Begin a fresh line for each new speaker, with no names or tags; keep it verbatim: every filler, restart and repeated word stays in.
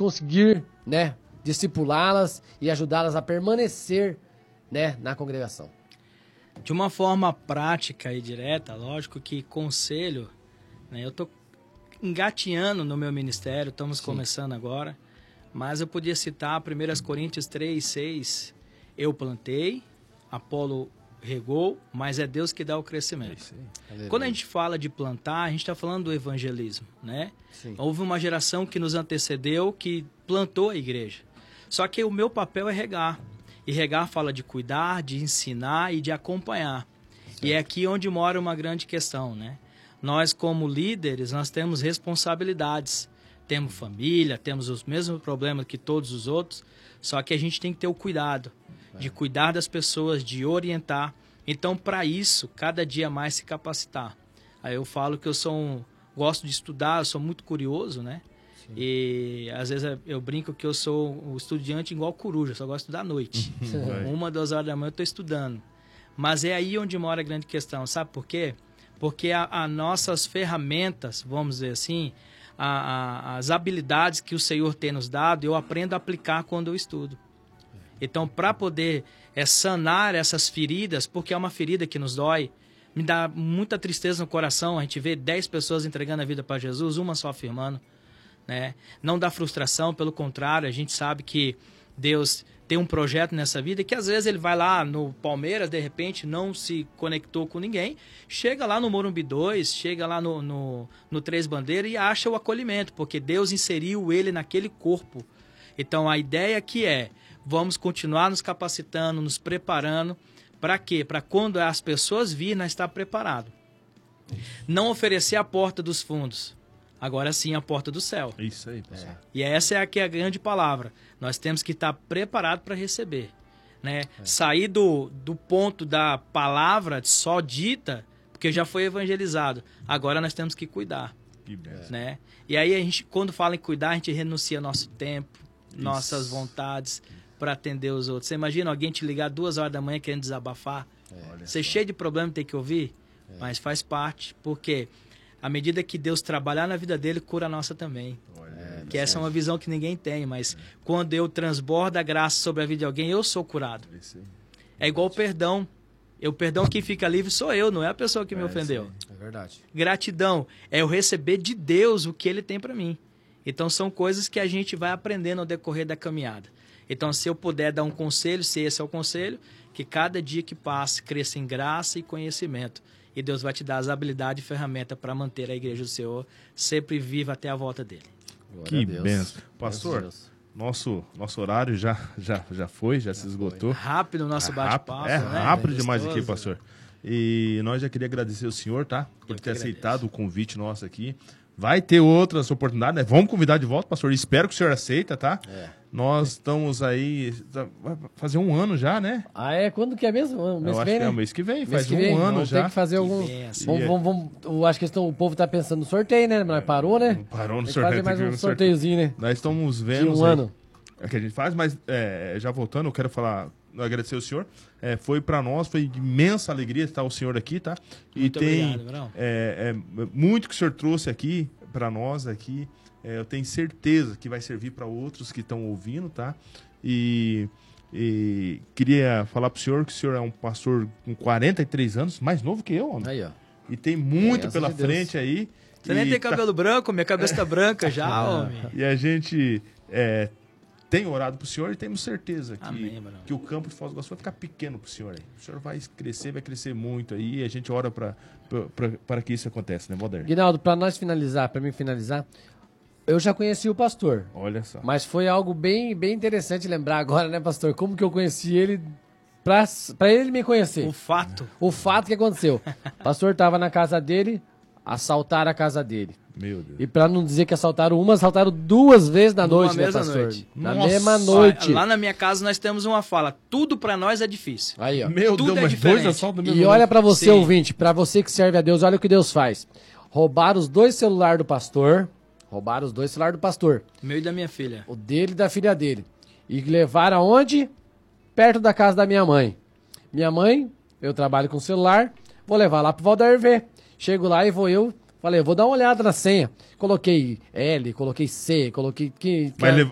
conseguir, né, discipulá-las e ajudá-las a permanecer, né, na congregação?
De uma forma prática e direta, lógico que conselho, né, eu estou engateando no meu ministério, estamos Sim. começando agora, mas eu podia citar primeira Coríntios três, seis, eu plantei, Apolo regou, mas é Deus que dá o crescimento. É Quando a gente fala de plantar, a gente está falando do evangelismo, né? Sim. Houve uma geração que nos antecedeu, que plantou a igreja. Só que o meu papel é regar. E regar fala de cuidar, de ensinar e de acompanhar. Certo. E é aqui onde mora uma grande questão, né? Nós, como líderes, nós temos responsabilidades. Temos família, temos os mesmos problemas que todos os outros, só que a gente tem que ter o cuidado de cuidar das pessoas, de orientar. Então, para isso, cada dia mais se capacitar. Aí eu falo que eu sou um, gosto de estudar, eu sou muito curioso, né? Sim. E às vezes eu brinco que eu sou um estudante igual coruja, só gosto de estudar à noite. Uma, duas horas da manhã eu estou estudando. Mas é aí onde mora a grande questão, sabe por quê? Porque as nossas ferramentas, vamos dizer assim, a, a, as habilidades que o Senhor tem nos dado, eu aprendo a aplicar quando eu estudo. Então, para poder é, sanar essas feridas, porque é uma ferida que nos dói, me dá muita tristeza no coração a gente ver dez pessoas entregando a vida para Jesus, uma só afirmando, né? Não dá frustração, pelo contrário, a gente sabe que Deus tem um projeto nessa vida que às vezes ele vai lá no Palmeiras, de repente não se conectou com ninguém, chega lá no Morumbi dois, chega lá no, no, no Três Bandeiras e acha o acolhimento, porque Deus inseriu ele naquele corpo. Então, a ideia aqui é, vamos continuar nos capacitando, nos preparando. Para quê? Para quando as pessoas virem, nós estar preparado. Não oferecer a porta dos fundos. Agora sim a porta do céu.
Isso aí, pessoal. É.
E essa é aqui a grande palavra. Nós temos que estar preparados para receber. Né? É. Sair do, do ponto da palavra só dita, porque já foi evangelizado. Agora nós temos que cuidar.
Que
né? E aí, a gente, quando fala em cuidar, a gente renuncia nosso tempo, Isso. nossas vontades para atender os outros. Você imagina alguém te ligar duas horas da manhã querendo desabafar? É, Você é cheio de problema tem que ouvir? É. Mas faz parte, porque à medida que Deus trabalhar na vida dele, cura a nossa também. É, que essa é uma visão que ninguém tem, mas é. quando eu transbordo a graça sobre a vida de alguém, eu sou curado. É igual o perdão. O perdão que fica livre sou eu, não é a pessoa que me é, ofendeu.
É verdade.
Gratidão é eu receber de Deus o que ele tem para mim. Então são coisas que a gente vai aprendendo ao decorrer da caminhada. Então, se eu puder dar um conselho, se esse é o conselho, que cada dia que passe cresça em graça e conhecimento. E Deus vai te dar as habilidades e ferramentas para manter a igreja do Senhor sempre viva até a volta dele.
Glória que benção. Pastor, Deus. Nosso, nosso horário já, já, já foi, já, já se esgotou.
Foi. Rápido o nosso
é
bate-papo.
É
né?
rápido
é
demais aqui, pastor. E nós já queria agradecer o senhor, tá? Por ter aceitado o convite nosso aqui. Vai ter outras oportunidades, né? Vamos convidar de volta, pastor. Espero que o senhor aceita, tá? É. Nós estamos aí... Vai fazer um ano já, né?
Ah, é? Quando que é mesmo? O mês
eu
que vem,
acho que
né?
é o mês que vem.
Mês
faz
que
um
vem.
ano
vamos
já.
Tem que fazer
que
algum...
Benção.
Vamos, vamos, vamos... Eu acho que estão, o povo tá pensando no sorteio, né? Mas parou, né?
Parou no
tem
sorteio.
Que fazer mais
tem
um
que
sorteiozinho, né?
Nós estamos vendo...
De um
aí,
ano.
É que a gente faz, mas é, já voltando, eu quero falar... Agradecer o senhor. É, foi para nós, foi de imensa alegria estar o senhor aqui, tá? E
muito
tem
obrigado,
é, é, muito que o senhor trouxe aqui para nós aqui. É, eu tenho certeza que vai servir para outros que estão ouvindo, tá? E, e queria falar para o senhor que o senhor é um pastor com quarenta e três anos, mais novo que eu, homem.
Aí, ó.
E tem muito
é,
pela
de
frente aí.
Você nem tem cabelo tá... branco, minha cabeça tá branca já, homem.
E a gente é, tem orado pro senhor e temos certeza que,
Amém,
que o campo de Foz do Iguaçu vai ficar pequeno pro senhor aí. O senhor vai crescer, vai crescer muito aí e a gente ora para que isso aconteça, né, Valder?
Guinaldo, para nós finalizar, para mim finalizar, eu já conheci o pastor.
Olha só.
Mas foi algo bem, bem interessante lembrar agora, né, pastor? Como que eu conheci ele pra, pra ele me conhecer.
O fato.
O fato que aconteceu. O pastor estava na casa dele, assaltaram a casa dele.
Meu Deus.
E pra não dizer que assaltaram uma, assaltaram duas vezes na
Numa
noite, né,
mesma
pastor?
noite.
Na
Nossa,
mesma noite.
Lá na minha casa nós temos uma fala, tudo pra nós é difícil.
Aí, ó.
Meu
Tudo
Deus,
é
mas
diferente.
dois assaltos no mesmo
E
noite.
olha pra você,
Sim.
ouvinte, pra você que serve a Deus, olha o que Deus faz. Roubaram os dois celulares do pastor, roubaram os dois celulares do pastor.
Meu e da minha filha.
O dele e da filha dele. E levaram aonde? Perto da casa da minha mãe. Minha mãe, eu trabalho com celular, vou levar lá pro Valdair ver. Chego lá e vou eu, falei, eu vou dar uma olhada na senha. Coloquei L, coloquei C, coloquei... Que,
Mas